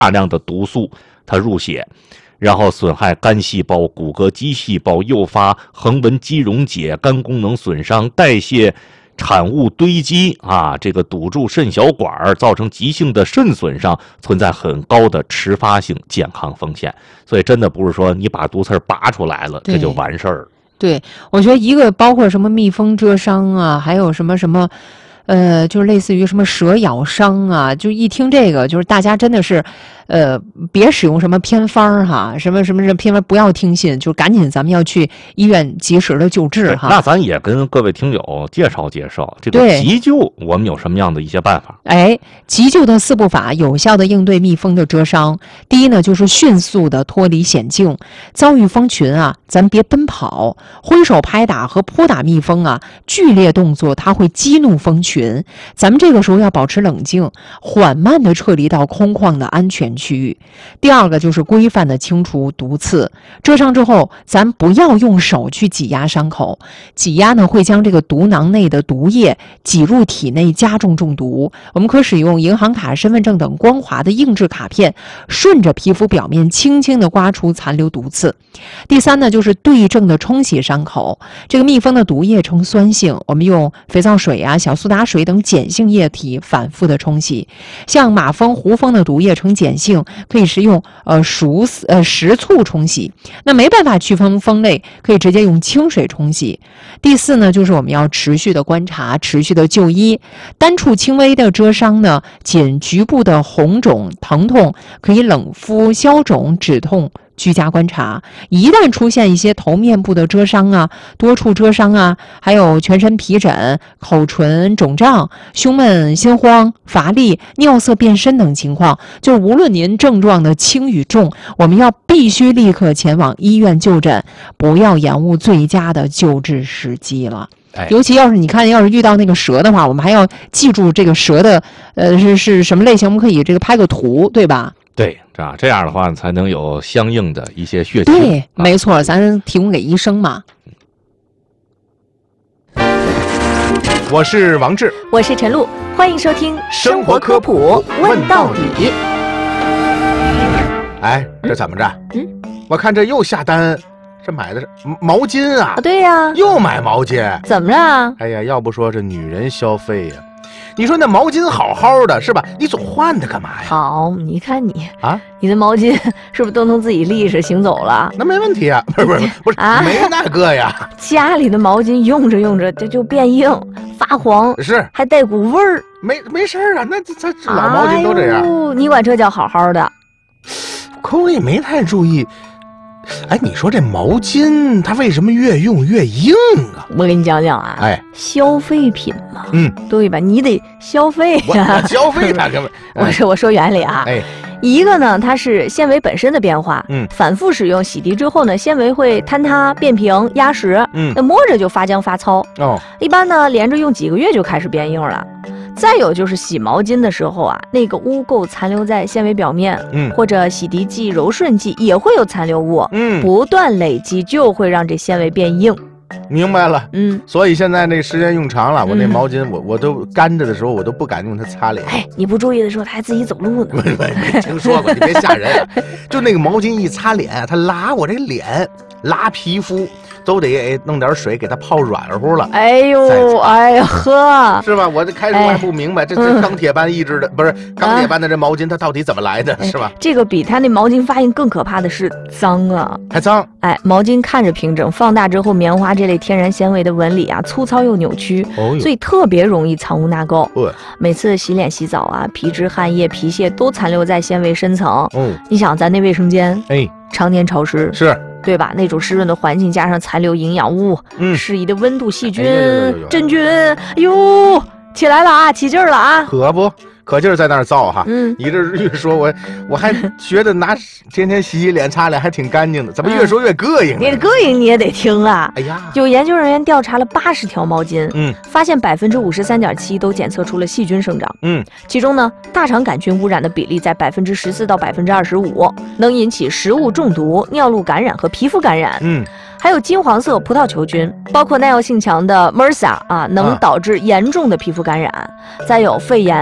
大量的毒素它入血，然后损害肝细胞、骨骼肌细胞，诱发横纹肌溶解、肝功能损伤、代谢产物堆积啊，这个堵住肾小管，造成急性的肾损伤，存在很高的迟发性健康风险。所以真的不是说你把毒刺拔出来了这就完事儿。 对，我觉得一个包括什么蜜蜂蛰伤啊，还有什么就是类似于什么蛇咬伤啊，就一听这个，就是大家真的是，别使用什么偏方哈，什么偏方不要听信，就赶紧咱们要去医院及时的救治哈。 那咱也跟各位听友介绍介绍这个急救，我们有什么样的一些办法？ 急救的4步法，有效的应对蜜蜂的蛰伤。第一呢，就是迅速的脱离险境，遭遇蜂群啊，咱别奔跑，挥手拍打和扑打蜜蜂啊，剧烈动作它会激怒蜂群。咱们这个时候要保持冷静，缓慢的撤离到空旷的安全区域。第二个就是规范的清除毒刺，蛰伤之后，咱不要用手去挤压伤口，挤压呢会将这个毒囊内的毒液挤入体内，加重中毒。我们可使用银行卡、身份证等光滑的硬质卡片，顺着皮肤表面轻轻的刮除残留毒刺。第三呢，就是对症的冲洗伤口。这个蜜蜂的毒液呈酸性，我们用肥皂水啊、小苏打水等碱性液体反复的冲洗。像马蜂、胡蜂的毒液呈碱性，可以使用食醋冲洗。那没办法区分蜂类，可以直接用清水冲洗。第四呢，就是我们要持续的观察，持续的就医。单处轻微的蛰伤呢，仅局部的红肿疼痛，可以冷敷消肿止痛，居家观察。一旦出现一些头面部的蛰伤啊、多处蛰伤啊，还有全身皮疹、口唇肿胀、胸闷、心慌、乏力、尿色变深等情况，就无论您症状的轻与重，我们要必须立刻前往医院就诊，不要延误最佳的救治时机了。尤其要是遇到那个蛇的话，我们还要记住这个蛇的是什么类型，我们可以这个拍个图，对吧？ 对，这样的话才能有相应的一些血清。 对，没错，咱提供给医生嘛。 我是王志， 我是陈露，欢迎收听生活科普问到底。 哎，这怎么着？我看这又下单，这买的是毛巾啊？ 对呀， 又买毛巾， 怎么了？ 哎呀，要不说这女人消费呀。你说那毛巾好好的是吧？你总换它干嘛呀？ 好，你看你啊，你的毛巾是不是都能自己立着行走了？ 那没问题啊，不是啊，没那个呀。 家里的毛巾用着用着这就变硬发黄， 是还带股味儿。 没事啊，那这老毛巾都这样。 你管这叫好好的？ 可我也没太注意。哎，你说这毛巾它为什么越用越硬啊？ 我给你讲讲啊，消费品嘛，对吧？你得消费呀， 消费它干嘛？ 我说原理啊，一个呢，它是纤维本身的变化，反复使用洗涤之后呢，纤维会坍塌、变平、压实，那摸着就发浆发糙。一般呢，连着用几个月就开始变硬了。再有就是洗毛巾的时候啊，那个污垢残留在纤维表面，或者洗涤剂、柔顺剂也会有残留物，不断累积就会让这纤维变硬。 明白了，所以现在那时间用长了，我那毛巾我都干着的时候我都不敢用它擦脸。 你不注意的时候它还自己走路呢。 没听说过，你别吓人。就那个毛巾一擦脸，它拉我这脸，拉皮肤。都得弄点水给它泡软乎了。 哎呦，哎呀呵， 是吧？我这开始我还不明白，这钢铁般意志的，不是钢铁般的这毛巾，它到底怎么来的，是吧？ 这个比它那毛巾发硬更可怕的是脏啊， 还脏。 毛巾看着平整，放大之后，棉花这类天然纤维的纹理啊，粗糙又扭曲，所以特别容易藏污纳垢。每次洗脸洗澡啊，皮脂、汗液、皮屑都残留在纤维深层。你想咱那卫生间，常年潮湿， 是。 对吧？那种湿润的环境加上残留营养物，适宜的温度、细菌、真菌，哎呦，起来了啊，起劲儿了啊！ 可不，可劲儿在那儿造哈。你这越说我还觉得天天洗脸擦脸还挺干净的，怎么越说越膈应？ 你这膈应你也得听啊！ 哎呀， 有研究人员调查了80条毛巾，发现53.7%都检测出了细菌生长。其中呢，大肠杆菌污染的比例在14%到25%，能引起食物中毒、尿路感染和皮肤感染。还有金黄色葡萄球菌，包括耐药性强的 MRSA 啊，能导致严重的皮肤感染。再有肺炎、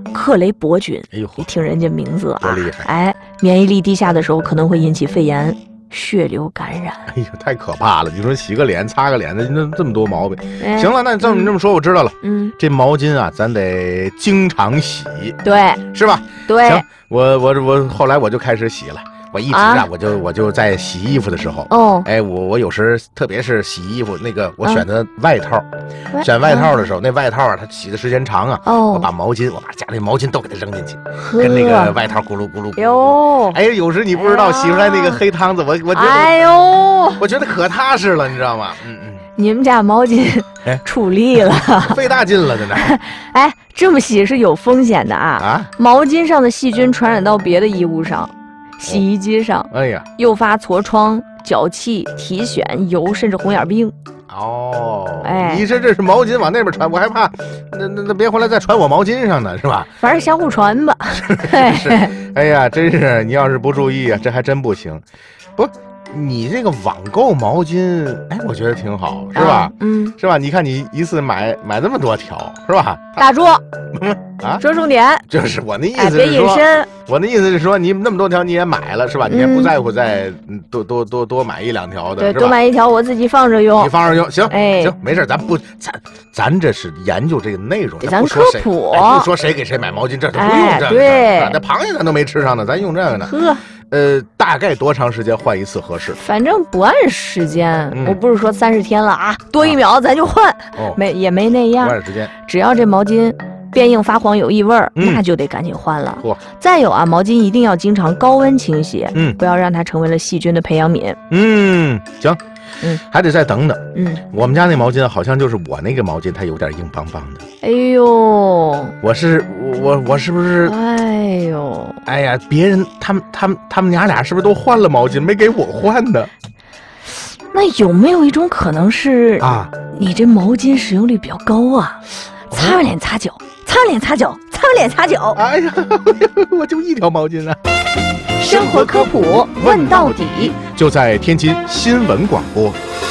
克雷伯菌。 哎呦， 你听人家名字啊， 多厉害！ 哎，免疫力低下的时候可能会引起肺炎、血流感染。 哎呀，太可怕了！你说洗个脸、擦个脸的，那这么多毛病。行了，那你这么说，我知道了。这毛巾啊，咱得经常洗， 对， 是吧？ 对。 行，我后来我就开始洗了。我一直啊，我就在洗衣服的时候，哎，我有时特别是洗衣服那个，我选择外套，选外套的时候，那外套啊，它洗的时间长啊，我把家里毛巾都给它扔进去，跟那个外套咕噜咕噜咕噜。哎，有时你不知道洗出来那个黑汤子，我觉得， 哎呦， 我觉得可踏实了，你知道吗？ 你们家毛巾出力了， 费大劲了，在那。 哎，这么洗是有风险的啊！毛巾上的细菌传染到别的衣物上。洗衣机上， 哎呀， 诱发痤疮、脚气、体癣、疣，甚至红眼病。 哎，你说这是毛巾往那边传，我还怕那别回来再传我毛巾上呢，是吧？ 反正相互传吧。 是，哎呀，真是你要是不注意啊，这还真不行。不，你这个网购毛巾，哎，我觉得挺好，是吧？是吧？你看你一次买这么多条，是吧？ 打住！着重点， 就是我那意思是说，我的意思是说，你那么多条你也买了是吧？你也不在乎再多买1、2条的， 对，多买1条我自己放着用， 你放着用，行，行，没事，咱这是研究这个内容， 咱科普， 不说谁给谁买毛巾，这都不用这个，对，那螃蟹咱都没吃上呢，咱用这个呢。 呵。 大概多长时间换一次合适？ 反正不按时间，我不是说30天了啊，多1秒咱就换，也没那样， 不按时间， 只要这毛巾变硬发黄有异味儿，那就得赶紧换了。再有啊，毛巾一定要经常高温清洗，不要让它成为了细菌的培养皿。 行，还得再等等。我们家那毛巾好像就是我那个毛巾，它有点硬邦邦的。 哎呦， 我是不是？哎呀，别人他们娘俩是不是都换了毛巾，没给我换的？ 那有没有一种可能是啊，你这毛巾使用率比较高啊？擦完脸擦脚，擦完脸擦脚，擦完脸擦脚。 哎呀，我就1条毛巾啊！ 生活科普问到底， 就在天津新闻广播。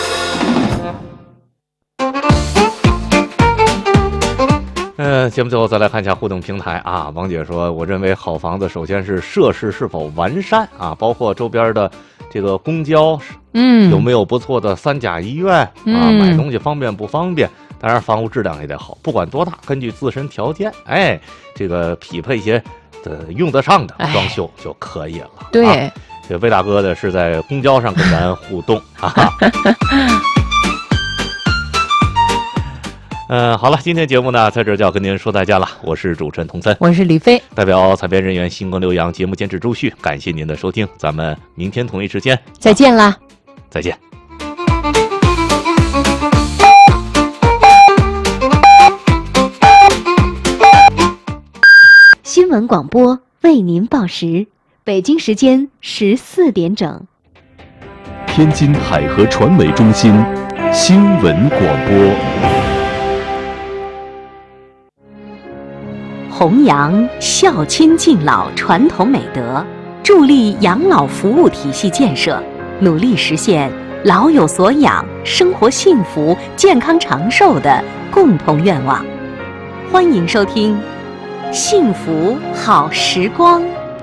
节目最后再来看一下互动平台啊。王姐说，我认为好房子首先是设施是否完善啊，包括周边的这个公交，有没有不错的3甲医院啊，买东西方便不方便？当然，房屋质量也得好，不管多大，根据自身条件，哎，这个匹配一些用得上的装修就可以了。 对， 这魏大哥的是在公交上跟咱互动啊。好了，今天节目呢，在这就要跟您说再见了。我是主持人童森， 我是李飞， 代表采编人员星光刘洋，节目监制朱旭，感谢您的收听，咱们明天同一时间再见啦， 再见。 新闻广播为您报时，北京时间14点整。 天津海河传媒中心新闻广播。 弘扬孝亲敬老传统美德，助力养老服务体系建设，努力实现老有所养、生活幸福、健康长寿的共同愿望。欢迎收听《幸福好时光》。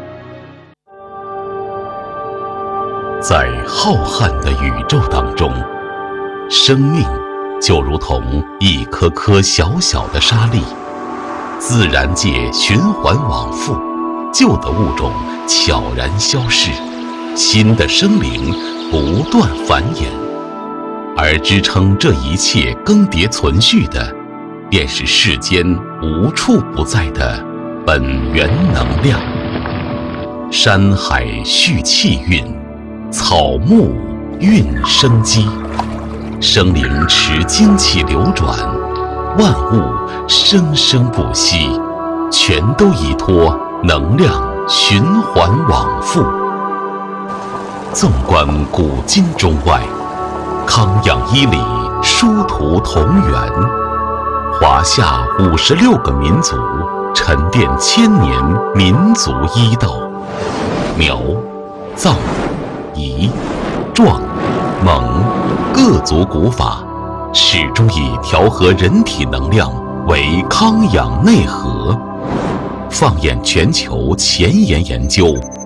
在浩瀚的宇宙当中，生命就如同一颗颗小小的沙粒。自然界循环往复，旧的物种悄然消逝，新的生灵不断繁衍，而支撑这一切更迭存续的，便是世间无处不在的本源能量。山海蓄气运，草木运生机，生灵持精气流转，万物生生不息，全都依托能量循环往复。纵观古今中外，康养医理殊途同源。华夏56个民族沉淀1000年民族医道，苗、藏、彝、壮、蒙各族古法，始终以调和人体能量为康养内核， 放眼全球前沿研究，